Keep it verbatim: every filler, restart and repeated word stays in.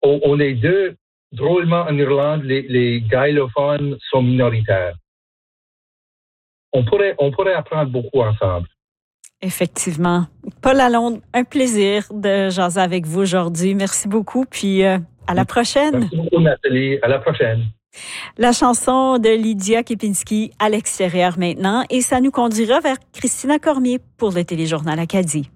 on, on est deux. Drôlement, en Irlande, les, les gaélophones sont minoritaires. On pourrait, on pourrait apprendre beaucoup ensemble. Effectivement. Paul Lalonde, un plaisir de jaser avec vous aujourd'hui. Merci beaucoup, puis euh, à la prochaine. Merci beaucoup, Nathalie. À la prochaine. La chanson de Lydia Kepinski, à l'extérieur maintenant, et ça nous conduira vers Christina Cormier pour le Téléjournal Acadie.